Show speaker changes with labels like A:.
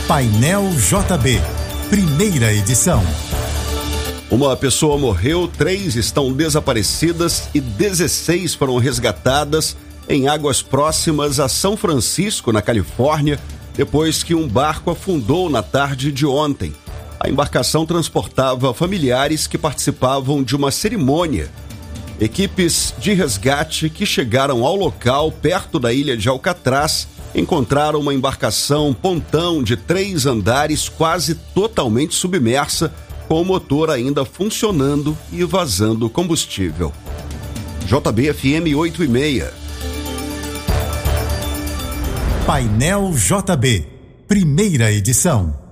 A: Painel JB, primeira edição.
B: Uma pessoa morreu, 3 estão desaparecidas e 16 foram resgatadas em águas próximas a São Francisco, na Califórnia, depois que um barco afundou na tarde de ontem. A embarcação transportava familiares que participavam de uma cerimônia. Equipes de resgate que chegaram ao local, perto da ilha de Alcatraz, encontraram uma embarcação pontão de 3 andares quase totalmente submersa, com o motor ainda funcionando e vazando combustível. JB-FM 8:30.
A: Painel JB, primeira edição.